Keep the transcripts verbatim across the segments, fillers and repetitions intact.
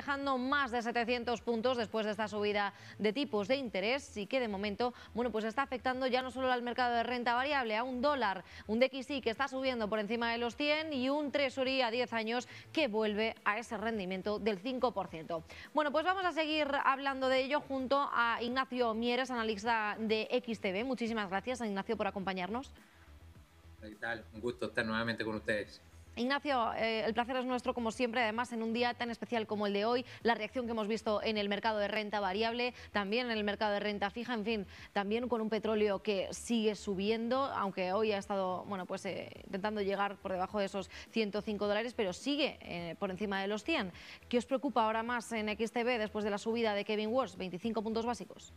bajando más de setecientos puntos después de esta subida de tipos de interés y que de momento, bueno, pues está afectando ya no solo al mercado de renta variable, a un dólar, un D X Y que está subiendo por encima de los cien y un Treasury a diez años que vuelve a ese rendimiento del cinco por ciento. Bueno, pues vamos a seguir hablando de ello junto a Ignacio Mieres, analista de X T B. Muchísimas gracias, Ignacio, por acompañarnos. ¿Qué tal? Un gusto estar nuevamente con ustedes. Ignacio, eh, el placer es nuestro como siempre, además en un día tan especial como el de hoy, la reacción que hemos visto en el mercado de renta variable, también en el mercado de renta fija, en fin, también con un petróleo que sigue subiendo, aunque hoy ha estado, bueno, pues eh, intentando llegar por debajo de esos ciento cinco dólares, pero sigue eh, por encima de los cien. ¿Qué os preocupa ahora más en X T B después de la subida de Kevin Warsh, veinticinco puntos básicos?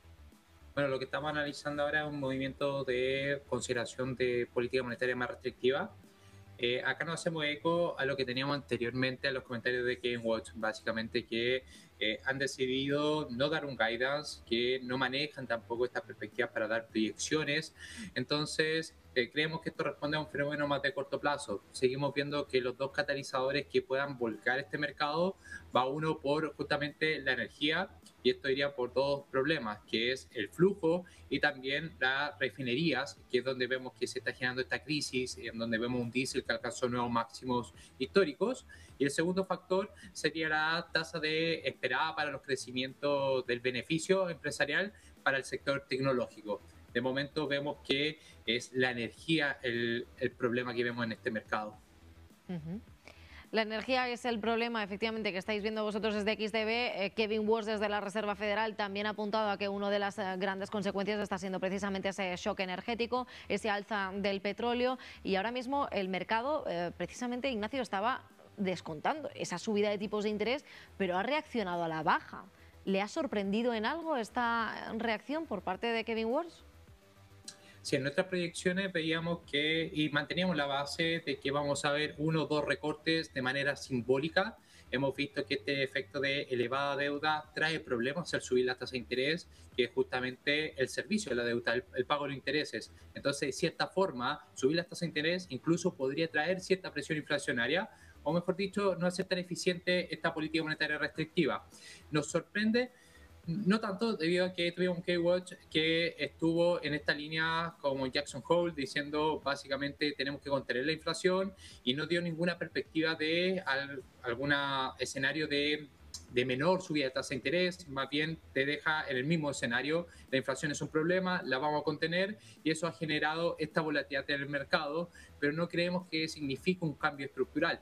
Bueno, lo que estamos analizando ahora es un movimiento de consideración de política monetaria más restrictiva. Eh, acá nos hacemos eco a lo que teníamos anteriormente, a los comentarios de Kevin Warsh, básicamente que eh, han decidido no dar un guidance, que no manejan tampoco estas perspectivas para dar proyecciones. Entonces, eh, creemos que esto responde a un fenómeno más de corto plazo. Seguimos viendo que los dos catalizadores que puedan volcar este mercado va uno por justamente la energía, y esto iría por dos problemas, que es el flujo y también las refinerías, que es donde vemos que se está generando esta crisis, en donde vemos un diésel que alcanzó nuevos máximos históricos. Y el segundo factor sería la tasa de esperada para los crecimientos del beneficio empresarial para el sector tecnológico. De momento vemos que es la energía el, el problema que vemos en este mercado. Uh-huh. La energía es el problema, efectivamente, que estáis viendo vosotros desde X T B. Eh, Kevin Warsh, desde la Reserva Federal, también ha apuntado a que una de las eh, grandes consecuencias está siendo precisamente ese shock energético, ese alza del petróleo. Y ahora mismo el mercado, eh, precisamente, Ignacio, estaba descontando esa subida de tipos de interés, pero ha reaccionado a la baja. ¿Le ha sorprendido en algo esta reacción por parte de Kevin Warsh? Sí, en nuestras proyecciones veíamos que, y manteníamos la base de que vamos a ver uno o dos recortes de manera simbólica. Hemos visto que este efecto de elevada deuda trae problemas al subir la tasa de interés, que es justamente el servicio de la deuda, el, el pago de los intereses. Entonces, de cierta forma, subir la tasa de interés incluso podría traer cierta presión inflacionaria, o mejor dicho, no hacer tan eficiente esta política monetaria restrictiva. Nos sorprende. No tanto, debido a que tuvimos un Kevin Warsh que estuvo en esta línea como Jackson Hole, diciendo básicamente tenemos que contener la inflación, y no dio ninguna perspectiva de al, algún escenario de, de menor subida de tasa de interés. Más bien te deja en el mismo escenario: la inflación es un problema, la vamos a contener, y eso ha generado esta volatilidad en el mercado, pero no creemos que signifique un cambio estructural.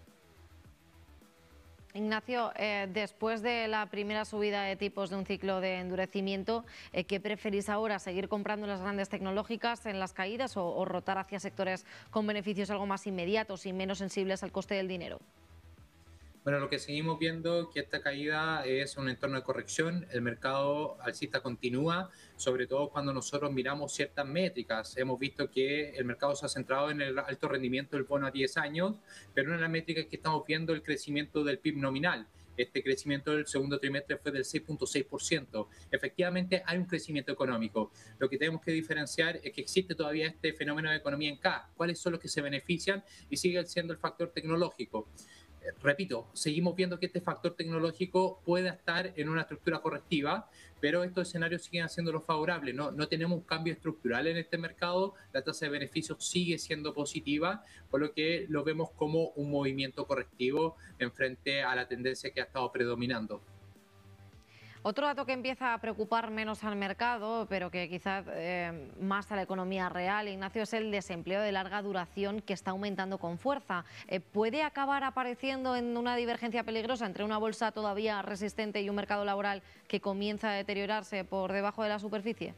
Ignacio, eh, después de la primera subida de tipos de un ciclo de endurecimiento, eh, ¿qué preferís ahora? ¿Seguir comprando las grandes tecnológicas en las caídas o, o rotar hacia sectores con beneficios algo más inmediatos y menos sensibles al coste del dinero? Bueno, lo que seguimos viendo es que esta caída es un entorno de corrección. El mercado alcista continúa, sobre todo cuando nosotros miramos ciertas métricas. Hemos visto que el mercado se ha centrado en el alto rendimiento del bono a diez años, pero en la métrica que estamos viendo el crecimiento del P I B nominal. Este crecimiento del segundo trimestre fue del seis punto seis por ciento. Efectivamente, hay un crecimiento económico. Lo que tenemos que diferenciar es que existe todavía este fenómeno de economía en K. ¿Cuáles son los que se benefician? Y sigue siendo el factor tecnológico. Repito, seguimos viendo que este factor tecnológico puede estar en una estructura correctiva, pero estos escenarios siguen siendo los favorables. No, no tenemos un cambio estructural en este mercado, la tasa de beneficios sigue siendo positiva, por lo que lo vemos como un movimiento correctivo en frente a la tendencia que ha estado predominando. Otro dato que empieza a preocupar menos al mercado, pero que quizás eh, más a la economía real, Ignacio, es el desempleo de larga duración, que está aumentando con fuerza. Eh, ¿Puede acabar apareciendo en una divergencia peligrosa entre una bolsa todavía resistente y un mercado laboral que comienza a deteriorarse por debajo de la superficie?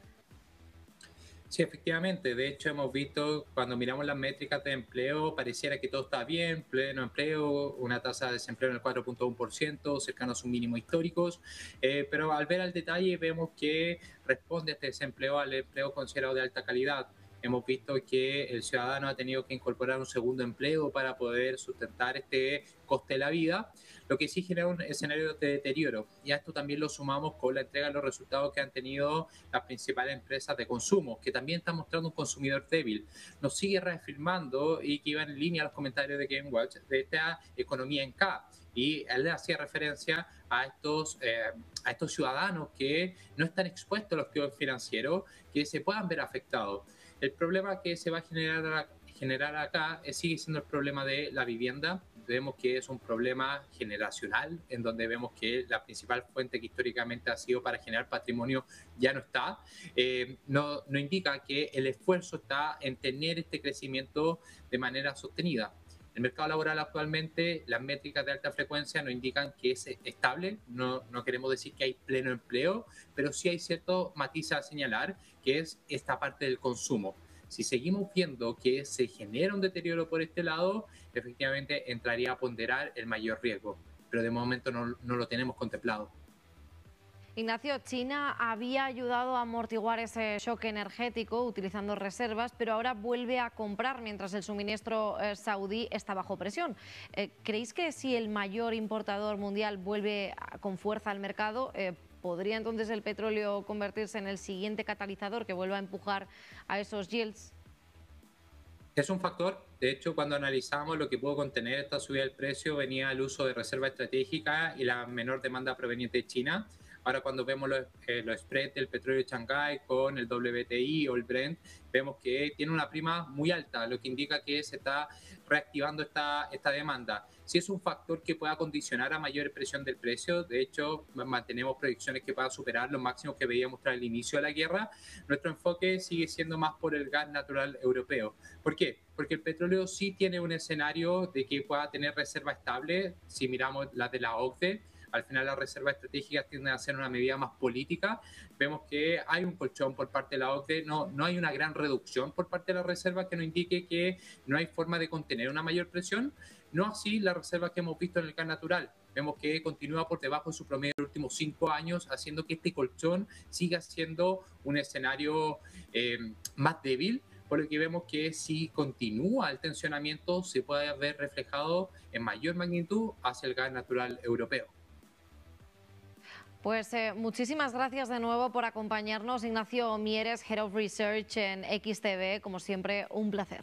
Sí, efectivamente. De hecho, hemos visto, cuando miramos las métricas de empleo, pareciera que todo está bien, pleno empleo, una tasa de desempleo en el cuatro punto uno por ciento, cercano a sus mínimos históricos, eh, pero al ver al detalle vemos que responde a este desempleo al empleo considerado de alta calidad. Hemos visto que el ciudadano ha tenido que incorporar un segundo empleo para poder sustentar este coste de la vida, lo que sí genera un escenario de deterioro. Y a esto también lo sumamos con la entrega de los resultados que han tenido las principales empresas de consumo, que también están mostrando un consumidor débil. Nos sigue reafirmando, y que iba en línea a los comentarios de Kevin Warsh, de esta economía en K. Y él hacía referencia a estos, eh, a estos ciudadanos que no están expuestos a los activos financieros, que se puedan ver afectados. El problema que se va a generar, generar acá es, sigue siendo el problema de la vivienda. Vemos que es un problema generacional, en donde vemos que la principal fuente que históricamente ha sido para generar patrimonio ya no está. Eh, no, no indica que el esfuerzo está en tener este crecimiento de manera sostenida. El mercado laboral actualmente, las métricas de alta frecuencia nos indican que es estable. No, no queremos decir que hay pleno empleo, pero sí hay cierto matiz a señalar, que es esta parte del consumo. Si seguimos viendo que se genera un deterioro por este lado, efectivamente entraría a ponderar el mayor riesgo, pero de momento no, no lo tenemos contemplado. Ignacio, China había ayudado a amortiguar ese shock energético utilizando reservas, pero ahora vuelve a comprar mientras el suministro eh, saudí está bajo presión. Eh, ¿Creéis que si el mayor importador mundial vuelve a, con fuerza al mercado, eh, podría entonces el petróleo convertirse en el siguiente catalizador que vuelva a empujar a esos yields? Es un factor. De hecho, cuando analizamos lo que pudo contener esta subida del precio, venía el uso de reserva estratégica y la menor demanda proveniente de China. Ahora, cuando vemos los, eh, los spreads del petróleo de Shanghái con el W T I o el Brent, vemos que tiene una prima muy alta, lo que indica que se está reactivando esta, esta demanda. Si es un factor que pueda condicionar a mayor presión del precio, de hecho, mantenemos predicciones que puedan superar los máximos que veíamos tras el inicio de la guerra. Nuestro enfoque sigue siendo más por el gas natural europeo. ¿Por qué? Porque el petróleo sí tiene un escenario de que pueda tener reserva estable, si miramos las de la O C D E. Al final las reservas estratégicas tienden a ser una medida más política. Vemos que hay un colchón por parte de la O C D E, no, no hay una gran reducción por parte de las reservas que nos indique que no hay forma de contener una mayor presión. No así las reservas que hemos visto en el gas natural. Vemos que continúa por debajo de su promedio de los últimos cinco años, haciendo que este colchón siga siendo un escenario eh, más débil, por lo que vemos que si continúa el tensionamiento se puede ver reflejado en mayor magnitud hacia el gas natural europeo. Pues eh, muchísimas gracias de nuevo por acompañarnos, Ignacio Mieres, Head of Research en X T V. Como siempre, un placer.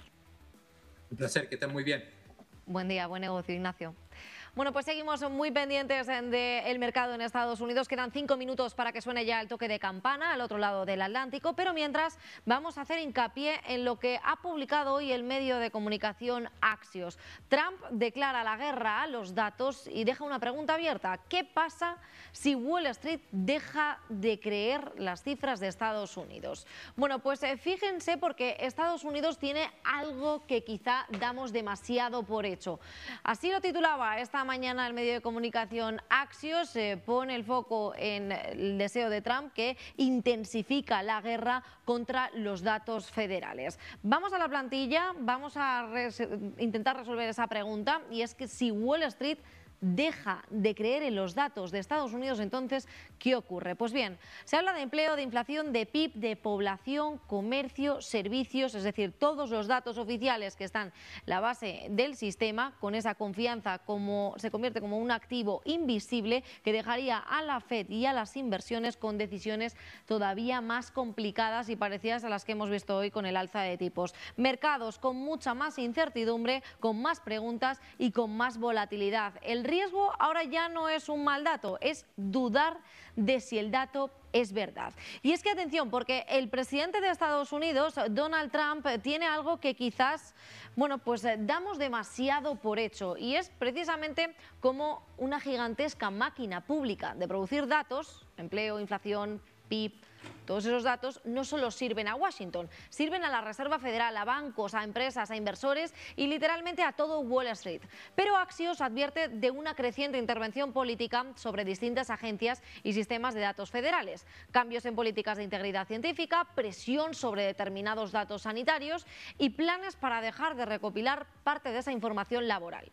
Un placer, que estén muy bien. Buen día, buen negocio, Ignacio. Bueno, pues seguimos muy pendientes del mercado en Estados Unidos. Quedan cinco minutos para que suene ya el toque de campana al otro lado del Atlántico, pero mientras vamos a hacer hincapié en lo que ha publicado hoy el medio de comunicación Axios. Trump declara la guerra a los datos y deja una pregunta abierta. ¿Qué pasa si Wall Street deja de creer las cifras de Estados Unidos? Bueno, pues fíjense, porque Estados Unidos tiene algo que quizá damos demasiado por hecho. Así lo titulaba esta mañana el medio de comunicación Axios. Eh, pone el foco en el deseo de Trump, que intensifica la guerra contra los datos federales. Vamos a la plantilla, vamos a res- intentar resolver esa pregunta, y es que si Wall Street deja de creer en los datos de Estados Unidos, entonces, ¿qué ocurre? Pues bien, se habla de empleo, de inflación, de P I B, de población, comercio, servicios, es decir, todos los datos oficiales que están la base del sistema. Con esa confianza, como se convierte como un activo invisible que dejaría a la Fed y a las inversiones con decisiones todavía más complicadas y parecidas a las que hemos visto hoy con el alza de tipos. Mercados con mucha más incertidumbre, con más preguntas y con más volatilidad. El riesgo ahora ya no es un mal dato, es dudar de si el dato es verdad. Y es que atención, porque el presidente de Estados Unidos, Donald Trump, tiene algo que quizás, bueno, pues damos demasiado por hecho, y es precisamente como una gigantesca máquina pública de producir datos, empleo, inflación, P I B, todos esos datos no solo sirven a Washington, sirven a la Reserva Federal, a bancos, a empresas, a inversores y literalmente a todo Wall Street. Pero Axios advierte de una creciente intervención política sobre distintas agencias y sistemas de datos federales, cambios en políticas de integridad científica, presión sobre determinados datos sanitarios y planes para dejar de recopilar parte de esa información laboral.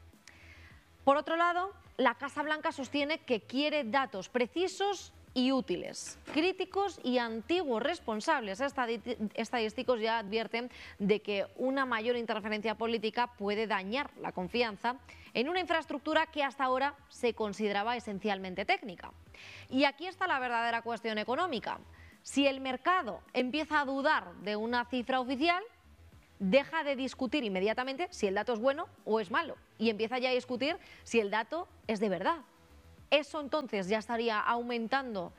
Por otro lado, la Casa Blanca sostiene que quiere datos precisos y útiles. Críticos y antiguos responsables estadísticos ya advierten de que una mayor interferencia política puede dañar la confianza en una infraestructura que hasta ahora se consideraba esencialmente técnica. Y aquí está la verdadera cuestión económica. Si el mercado empieza a dudar de una cifra oficial, deja de discutir inmediatamente si el dato es bueno o es malo. y empieza ya a discutir si el dato es de verdad. Eso entonces ya estaría aumentando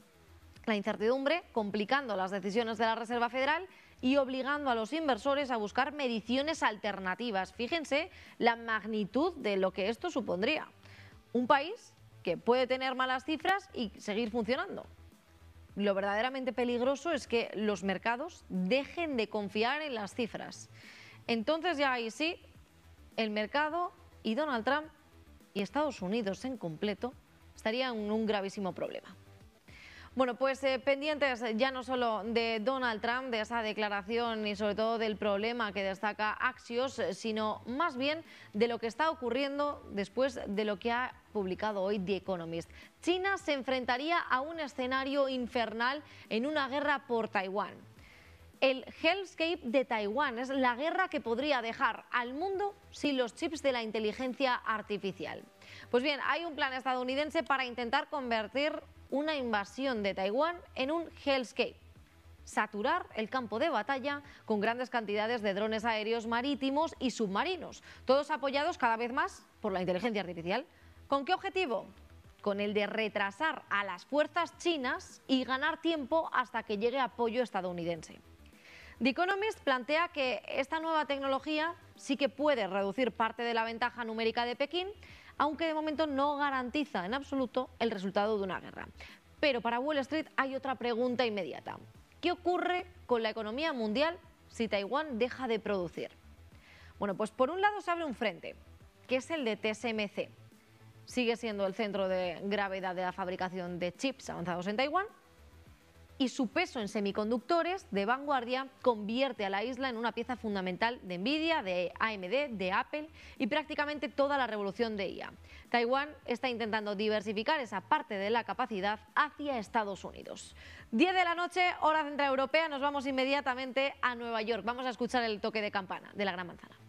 la incertidumbre, complicando las decisiones de la Reserva Federal y obligando a los inversores a buscar mediciones alternativas. Fíjense la magnitud de lo que esto supondría. Un país que puede tener malas cifras y seguir funcionando. Lo verdaderamente peligroso es que los mercados dejen de confiar en las cifras. Entonces ya ahí sí, el mercado y Donald Trump y Estados Unidos en completo estarían en un gravísimo problema. Bueno, pues eh, pendientes ya no solo de Donald Trump, de esa declaración y sobre todo del problema que destaca Axios, sino más bien de lo que está ocurriendo después de lo que ha publicado hoy The Economist. China se enfrentaría a un escenario infernal en una guerra por Taiwán. El Hellscape de Taiwán es la guerra que podría dejar al mundo sin los chips de la inteligencia artificial. Pues bien, hay un plan estadounidense para intentar convertir una invasión de Taiwán en un Hellscape. Saturar el campo de batalla con grandes cantidades de drones aéreos, marítimos y submarinos, todos apoyados cada vez más por la inteligencia artificial. ¿Con qué objetivo? Con el de retrasar a las fuerzas chinas y ganar tiempo hasta que llegue apoyo estadounidense. The Economist plantea que esta nueva tecnología sí que puede reducir parte de la ventaja numérica de Pekín, aunque de momento no garantiza en absoluto el resultado de una guerra. Pero para Wall Street hay otra pregunta inmediata. ¿Qué ocurre con la economía mundial si Taiwán deja de producir? Bueno, pues por un lado se abre un frente, que es el de T S M C. Sigue siendo el centro de gravedad de la fabricación de chips avanzados en Taiwán, y su peso en semiconductores de vanguardia convierte a la isla en una pieza fundamental de Nvidia, de A M D, de Apple y prácticamente toda la revolución de I A. Taiwán está intentando diversificar esa parte de la capacidad hacia Estados Unidos. diez de la noche, hora central europea, nos vamos inmediatamente a Nueva York. Vamos a escuchar el toque de campana de la Gran Manzana.